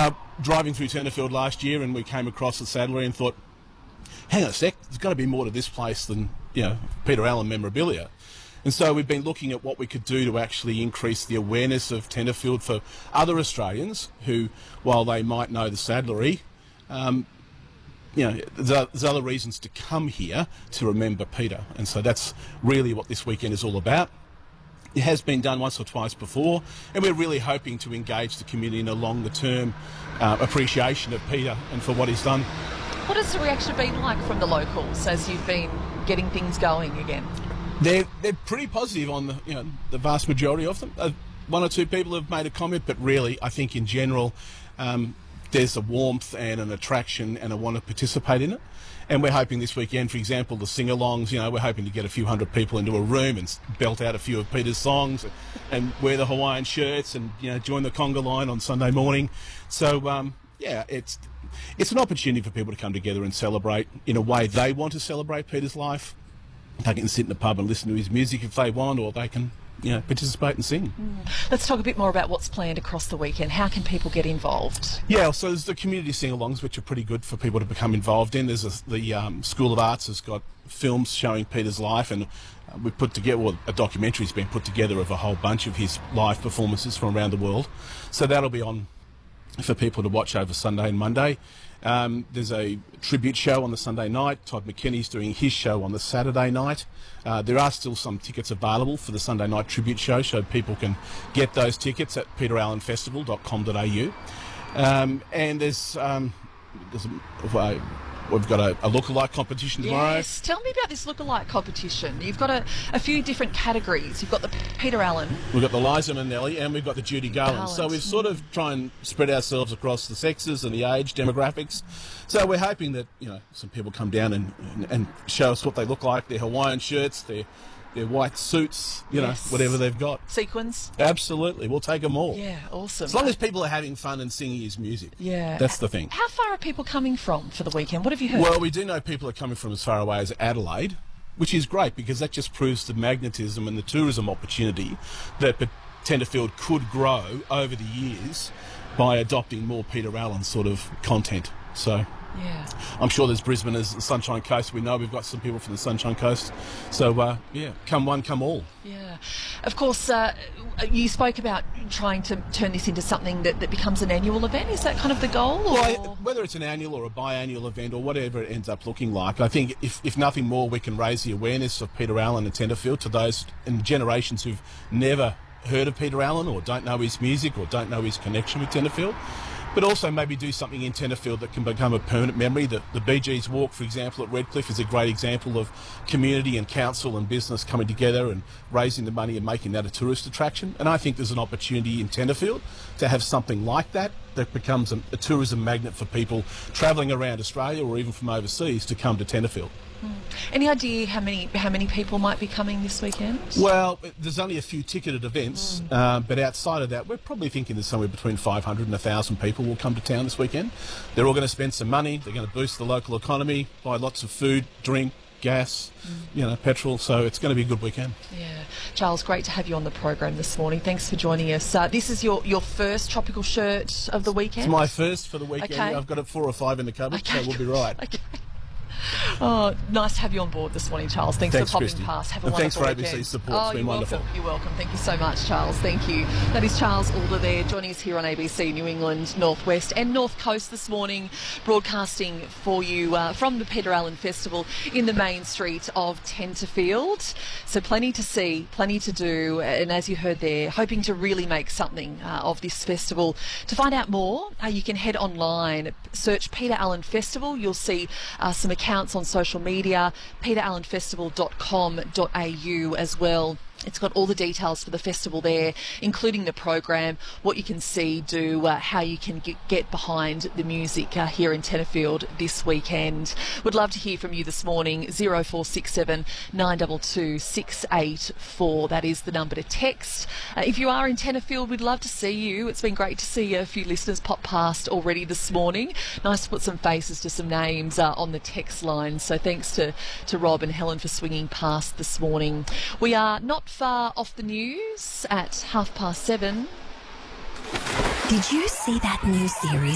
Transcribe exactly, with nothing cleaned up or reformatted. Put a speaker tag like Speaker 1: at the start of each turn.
Speaker 1: uh, driving through Tenterfield last year, and we came across the saddlery and thought, hang on a sec, there's got to be more to this place than, you know, Peter Allen memorabilia. And so we've been looking at what we could do to actually increase the awareness of Tenterfield for other Australians who, while they might know the saddlery, um, you know, there's other reasons to come here to remember Peter. And so that's really what this weekend is all about. It has been done once or twice before, and we're really hoping to engage the community in a longer-term uh, appreciation of Peter and for what he's done.
Speaker 2: What has the reaction been like from the locals as you've been getting things going again?
Speaker 1: They're, they're pretty positive on the, you know, the vast majority of them. Uh, one or two people have made a comment, but really, I think in general, um, there's a warmth and an attraction and a want to participate in it. And we're hoping this weekend, for example, the sing-alongs, you know, we're hoping to get a few hundred people into a room and belt out a few of Peter's songs and, and wear the Hawaiian shirts and, you know, join the conga line on Sunday morning. So, um, yeah, it's it's an opportunity for people to come together and celebrate in a way they want to celebrate Peter's life. They can sit in the pub and listen to his music if they want, or they can, you know, participate and sing.
Speaker 2: Mm. Let's talk a bit more about what's planned across the weekend. How can people get involved?
Speaker 1: Yeah, so there's the community sing-alongs, which are pretty good for people to become involved in. There's a, the um, School of Arts has got films showing Peter's life, and uh, we've put together, well, a documentary's been put together of a whole bunch of his live performances from around the world. So that'll be on for people to watch over Sunday and Monday. Um, there's a tribute show on the Sunday night. Todd McKinney's doing his show on the Saturday night. Uh, there are still some tickets available for the Sunday night tribute show, so people can get those tickets at peter allen festival dot com dot a u. Um, and there's, um, there's a, uh, we've got a, a lookalike competition tomorrow.
Speaker 2: Yes, tell me about this lookalike competition. You've got a, a few different categories. You've got the Peter Allen.
Speaker 1: We've got the Liza Minnelli and we've got the Judy Garland.
Speaker 2: Garland.
Speaker 1: So we've sort of try and spread ourselves across the sexes and the age demographics. So we're hoping that, you know, some people come down and, and, and show us what they look like, their Hawaiian shirts, their their white suits, you
Speaker 2: Yes.
Speaker 1: know, whatever they've got.
Speaker 2: Sequins?
Speaker 1: Absolutely, we'll take them all.
Speaker 2: Yeah, awesome.
Speaker 1: As long as people are having fun and singing his music.
Speaker 2: Yeah.
Speaker 1: That's the thing.
Speaker 2: How far are people coming from for the weekend? What have you heard?
Speaker 1: Well, we do know people are coming from as far away as Adelaide, which is great because that just proves the magnetism and the tourism opportunity that Tenterfield could grow over the years by adopting more Peter Allen sort of content. So
Speaker 2: yeah.
Speaker 1: I'm sure there's Brisbane, there's the Sunshine Coast. We know we've got some people from the Sunshine Coast. So, uh, yeah, come one, come all.
Speaker 2: Yeah. Of course, uh, you spoke about trying to turn this into something that, that becomes an annual event. Is that kind of the goal? Or?
Speaker 1: Well, whether it's an annual or a biannual event or whatever it ends up looking like, I think if, if nothing more, we can raise the awareness of Peter Allen and Tenterfield to those in generations who've never heard of Peter Allen or don't know his music or don't know his connection with Tenterfield. But also maybe do something in Tenterfield that can become a permanent memory. The, the Bee Gees Walk, for example, at Redcliffe is a great example of community and council and business coming together and raising the money and making that a tourist attraction. And I think there's an opportunity in Tenterfield to have something like that that becomes a, a tourism magnet for people travelling around Australia or even from overseas to come to Tenterfield.
Speaker 2: Mm. Any idea how many how many people might be coming this weekend?
Speaker 1: Well, there's only a few ticketed events, mm. uh, but outside of that, we're probably thinking there's somewhere between five hundred and one thousand people will come to town this weekend. They're all going to spend some money. They're going to boost the local economy, buy lots of food, drink, gas, mm. you know, petrol. So it's going to be a good weekend.
Speaker 2: Yeah. Charles, great to have you on the program this morning. Thanks for joining us. Uh, this is your, your first tropical shirt of the weekend?
Speaker 1: It's my first for the weekend.
Speaker 2: Okay.
Speaker 1: I've got a four or five in the cupboard,
Speaker 2: okay.
Speaker 1: so we'll be right.
Speaker 2: Okay. Oh, nice to have you on board this morning, Charles. Thanks,
Speaker 1: thanks
Speaker 2: for popping
Speaker 1: Christy.
Speaker 2: past. Have a
Speaker 1: and
Speaker 2: wonderful
Speaker 1: thanks for
Speaker 2: weekend.
Speaker 1: A B C's support.
Speaker 2: Oh,
Speaker 1: It's been
Speaker 2: you're
Speaker 1: wonderful.
Speaker 2: Welcome. You're welcome. Thank you so much, Charles. Thank you. That is Charles Alder there, joining us here on A B C New England, North West and North Coast this morning, broadcasting for you uh, from the Peter Allen Festival in the main street of Tenterfield. So plenty to see, plenty to do, and as you heard there, hoping to really make something uh, of this festival. To find out more, uh, you can head online, search Peter Allen Festival. You'll see uh, some accounts on social media, peter allen festival dot com dot a u as well. It's got all the details for the festival there, including the program, what you can see, do, uh, how you can get, get behind the music uh, here in Tenterfield this weekend. Would love to hear from you this morning, zero four six seven, nine two two, six eight four. That is the number to text. Uh, if you are in Tenterfield, we'd love to see you. It's been great to see a few listeners pop past already this morning. Nice to put some faces to some names uh, on the text line. So thanks to, to Rob and Helen for swinging past this morning. We are not far off the news at half past seven.
Speaker 3: Did you see that new series